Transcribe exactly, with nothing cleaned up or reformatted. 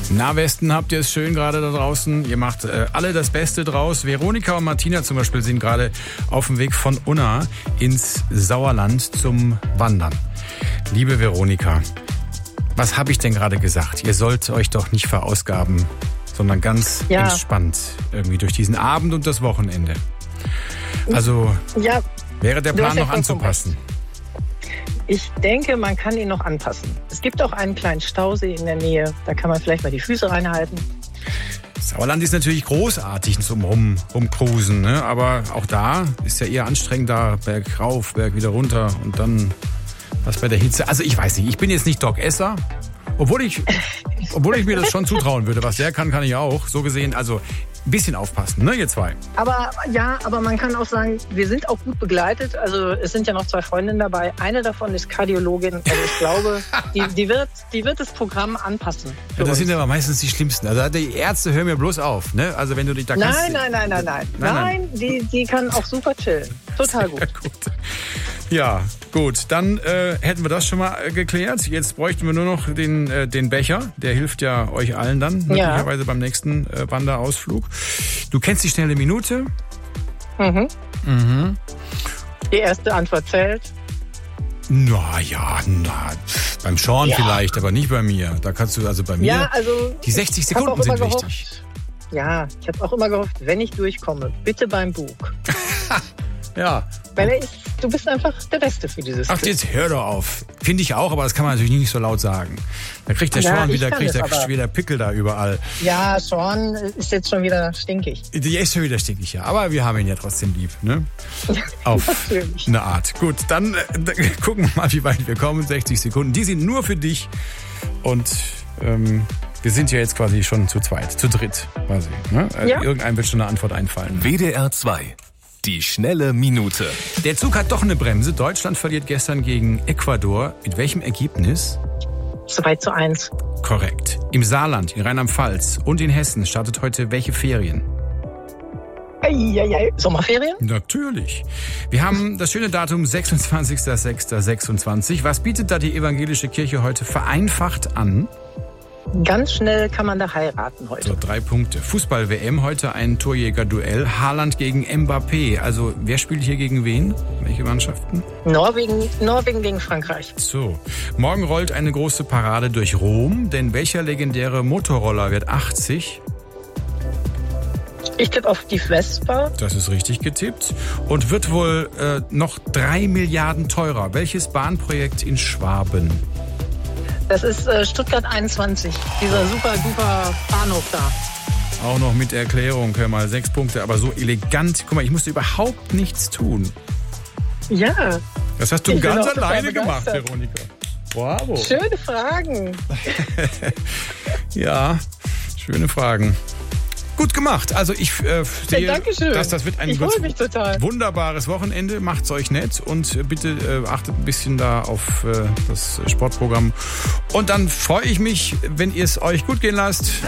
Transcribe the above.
Na, Westen, habt ihr es schön gerade da draußen? Ihr macht äh, alle das Beste draus. Veronika und Martina zum Beispiel sind gerade auf dem Weg von Unna ins Sauerland zum Wandern. Liebe Veronika, was habe ich denn gerade gesagt? Ihr sollt euch doch nicht verausgaben, sondern ganz ja. entspannt irgendwie durch diesen Abend und das Wochenende. Also ja, wäre der Plan noch anzupassen? Ich denke, man kann ihn noch anpassen. Es gibt auch einen kleinen Stausee in der Nähe. Da kann man vielleicht mal die Füße reinhalten. Sauerland ist natürlich großartig zum Rum, Rumcruisen, ne? Aber auch da ist ja eher anstrengend, da Berg rauf, Berg wieder runter und dann was bei der Hitze. Also ich weiß nicht, ich bin jetzt nicht Doc Esser, obwohl ich, obwohl ich mir das schon zutrauen würde. Was der kann, kann ich auch. So gesehen, also ein bisschen aufpassen, ne, ihr zwei? Aber ja, aber man kann auch sagen, wir sind auch gut begleitet. Also es sind ja noch zwei Freundinnen dabei. Eine davon ist Kardiologin. Also ich glaube, die, die, wird, die wird das Programm anpassen. Ja, das uns. Sind aber meistens die Schlimmsten. Also die Ärzte hören mir bloß auf, ne? Also wenn du dich da nein, kannst. Nein, nein, nein, nein, nein. Nein, die, die kann auch super chillen. Total gut. gut. Ja, gut. Dann äh, hätten wir das schon mal äh, geklärt. Jetzt bräuchten wir nur noch den, äh, den Becher. Der hilft ja euch allen dann, möglicherweise ja. beim nächsten äh, Wanderausflug. Du kennst die schnelle Minute? Mhm. Mhm. Die erste Antwort zählt. Na ja, na, beim Sean ja. vielleicht, aber nicht bei mir. Da kannst du, also bei mir, ja, also die sechzig Sekunden sind gehofft, wichtig. Ja, ich habe auch immer gehofft, wenn ich durchkomme, bitte beim Bug. Ja. Weil er ist, du bist einfach der Beste für dieses Ach, Spiel. Jetzt hör doch auf. Finde ich auch, aber das kann man natürlich nicht so laut sagen. Da kriegt der ja, Sean wieder, kriegt der wieder Pickel da überall. Ja, Sean ist jetzt schon wieder stinkig. Die ist schon wieder stinkig, ja. Aber wir haben ihn ja trotzdem lieb, ne? Auf eine Art. Gut, dann äh, gucken wir mal, wie weit wir kommen. sechzig Sekunden. Die sind nur für dich. Und ähm, wir sind ja jetzt quasi schon zu zweit, zu dritt quasi. Ne? Ja. Irgendeinem wird schon eine Antwort einfallen. W D R zwei. Die schnelle Minute. Der Zug hat doch eine Bremse. Deutschland verliert gestern gegen Ecuador. Mit welchem Ergebnis? zwei zu eins. Korrekt. Im Saarland, in Rheinland-Pfalz und in Hessen startet heute welche Ferien? Eieiei. Sommerferien? Natürlich. Wir haben das schöne Datum sechsundzwanzigster sechster sechsundzwanzig. Was bietet da die evangelische Kirche heute vereinfacht an? Ganz schnell kann man da heiraten heute. So, drei Punkte. Fußball-W M, heute ein Torjäger-Duell. Haaland gegen Mbappé. Also, wer spielt hier gegen wen? Welche Mannschaften? Norwegen, Norwegen gegen Frankreich. So. Morgen rollt eine große Parade durch Rom. Denn welcher legendäre Motorroller wird achtzig? Ich tippe auf die Vespa. Das ist richtig getippt. Und wird wohl äh, noch drei Milliarden teurer. Welches Bahnprojekt in Schwaben? Das ist äh, Stuttgart einundzwanzig, dieser super duper Bahnhof da. Auch noch mit Erklärung, hör mal, sechs Punkte, aber so elegant. Guck mal, ich musste überhaupt nichts tun. Ja. Das hast du ich ganz alleine gemacht, Veronika. Bravo. Schöne Fragen. Ja, schöne Fragen. Gut gemacht. Also ich äh, sehe, ja, dass das wird ein ich mich total. wunderbares Wochenende. Macht's euch nett und bitte äh, achtet ein bisschen da auf äh, das Sportprogramm. Und dann freue ich mich, wenn ihr es euch gut gehen lasst.